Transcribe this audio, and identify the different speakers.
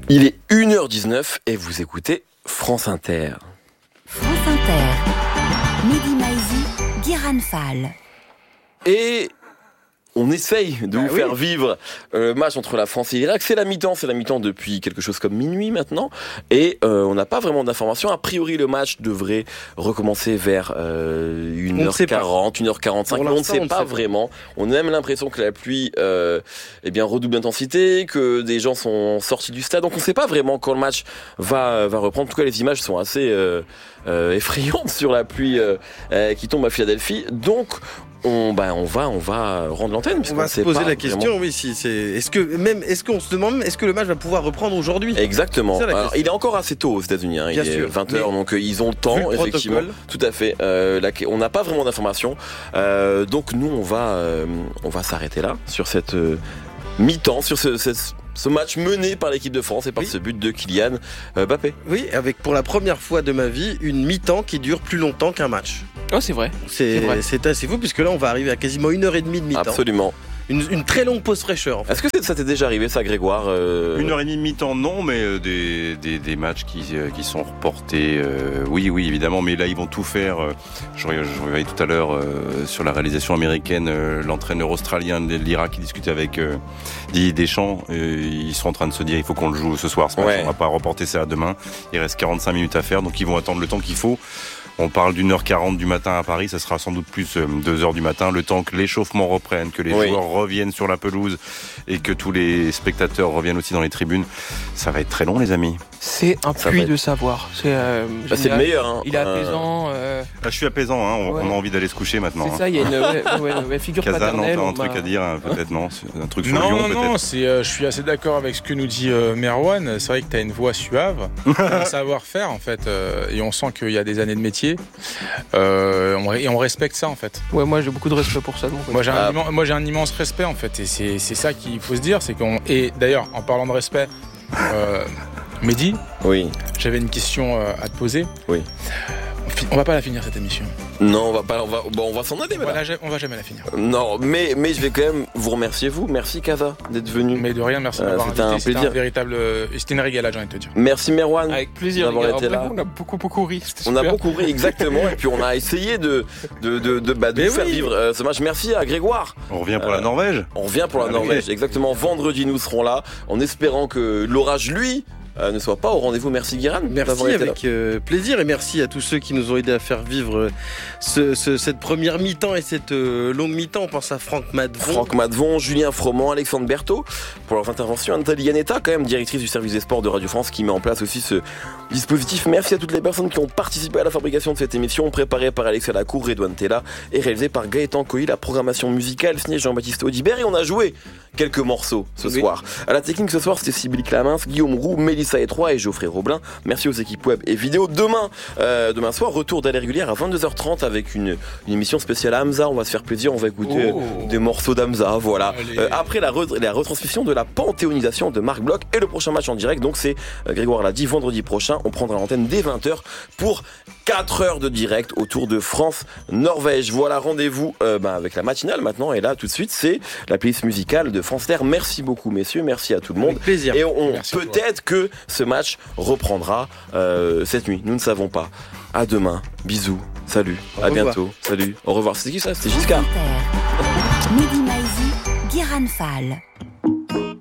Speaker 1: Il est 1h19 et vous écoutez France Inter.
Speaker 2: France Inter. Mehdi Maizi, Guérin Fall.
Speaker 1: Et on essaye de vous faire vivre le match entre la France et l'Irak. C'est la mi-temps depuis quelque chose comme minuit maintenant. Et on n'a pas vraiment d'informations. A priori, le match devrait recommencer vers 1h40, 1h45. On ne sait pas vraiment. On a même l'impression que la pluie redouble d'intensité, que des gens sont sortis du stade. Donc on ne sait pas vraiment quand le match va reprendre. En tout cas, les images sont assez effrayantes sur la pluie qui tombe à Philadelphie. Donc on va rendre l'antenne.
Speaker 3: On va se poser la question, est-ce qu'on se demande même, est-ce que le match va pouvoir reprendre aujourd'hui ?
Speaker 1: Exactement. Alors, il est encore assez tôt aux États-Unis, il est 20h, donc ils ont le temps, effectivement. Tout à fait. On n'a pas vraiment d'informations. Donc nous, on va s'arrêter là, sur cette mi-temps, sur ce match mené par l'équipe de France et par ce but de Kylian Mbappé.
Speaker 3: Oui, avec pour la première fois de ma vie, une mi-temps qui dure plus longtemps qu'un match.
Speaker 4: Oh, c'est vrai.
Speaker 3: C'est assez fou, puisque là, on va arriver à quasiment 1h30 de mi-temps.
Speaker 1: Absolument.
Speaker 3: Une très longue pause fraîcheur. En fait.
Speaker 1: Est-ce que ça t'est déjà arrivé, ça, Grégoire
Speaker 5: 1h30 de mi-temps, non, mais des matchs qui sont reportés, oui, évidemment, mais là, ils vont tout faire. Je regardais tout à l'heure sur la réalisation américaine, l'entraîneur australien de l'Irak qui discutait avec Didier Deschamps. Ils sont en train de se dire, il faut qu'on le joue ce soir, ce match. On va pas reporter ça à demain. Il reste 45 minutes à faire, donc ils vont attendre le temps qu'il faut. On parle d'1h40 du matin à Paris, ça sera sans doute plus 2h du matin, le temps que l'échauffement reprenne, que les joueurs reviennent sur la pelouse et que tous les spectateurs reviennent aussi dans les tribunes. Ça va être très long, les amis.
Speaker 4: C'est un puits de savoir. C'est
Speaker 1: le meilleur. Hein.
Speaker 4: Il est apaisant.
Speaker 5: Je suis apaisant, hein. On a envie d'aller se coucher maintenant.
Speaker 4: C'est ça, il y a une figure
Speaker 5: Kazan,
Speaker 4: paternelle.
Speaker 5: Kazan, t'as un truc à dire, peut-être, non ? Un truc sur
Speaker 6: Lyon,
Speaker 5: peut-être.
Speaker 6: Non, je suis assez d'accord avec ce que nous dit Merwan. C'est vrai que t'as une voix suave, un savoir-faire, en fait, et on sent qu'il y a des années de métier. Et on respecte ça, en fait.
Speaker 4: Ouais, moi j'ai beaucoup de respect pour ça.
Speaker 6: Moi j'ai un immense respect, en fait, et c'est ça qu'il faut se dire, et d'ailleurs, en parlant de respect, Mehdi, j'avais une question à te poser.
Speaker 1: Oui.
Speaker 6: On va pas la finir cette émission.
Speaker 1: Non, on va s'en aller.
Speaker 6: On va jamais la finir.
Speaker 1: Non, mais je vais quand même vous remercier, Merci Kaza d'être venu.
Speaker 6: Mais de rien, merci de m'avoir invité. C'était un véritable, c'était une régalade, j'ai envie de te dire.
Speaker 1: Merci Merwan.
Speaker 4: Avec plaisir. On a beaucoup ri.
Speaker 1: On a beaucoup ri, exactement. Et puis on a essayé de faire vivre ce match. Merci à Grégoire.
Speaker 5: On revient pour la Norvège.
Speaker 1: On revient pour la Norvège, exactement. Vendredi, nous serons là, en espérant que l'orage, lui, ne soit pas au rendez-vous. Merci Guérin.
Speaker 3: Merci avec plaisir, et merci à tous ceux qui nous ont aidés à faire vivre cette première mi-temps et cette longue mi-temps. On pense à Franck Madvon,
Speaker 1: Julien Froment, Alexandre Berthaud pour leurs interventions. Nathalie Yanetta, quand même directrice du service des sports de Radio France, qui met en place aussi ce dispositif. Merci à toutes les personnes qui ont participé à la fabrication de cette émission, préparée par Alexia Lacour, Redouane Tella et réalisée par Gaëtan Coy. La programmation musicale signée Jean-Baptiste Audibert, et on a joué quelques morceaux ce soir. À la technique ce soir, c'était Sybille Clamins, Guillaume Roux, Mélissa Etroy et Geoffrey Roblin. Merci aux équipes web et vidéo. Demain soir, retour d'aller régulière à 22h30 avec une émission spéciale à Hamza. On va se faire plaisir, on va écouter des morceaux d'Hamza. Voilà. Après la retransmission de la panthéonisation de Marc Bloch et le prochain match en direct. Donc c'est, Grégoire l'a dit, vendredi prochain. On prendra l'antenne dès 20h pour 4 heures de direct autour de France-Norvège. Voilà, rendez-vous avec la matinale maintenant. Et là, tout de suite, c'est la playlist musicale de France Inter. Merci beaucoup, messieurs. Merci à tout le monde.
Speaker 3: Avec plaisir.
Speaker 1: Et peut-être que ce match reprendra cette nuit. Nous ne savons pas. À demain. Bisous. Salut. À bientôt. Salut. Au revoir. C'était qui ça ? C'était Giscard.
Speaker 2: Mehdi Maizi, Guérin Fall.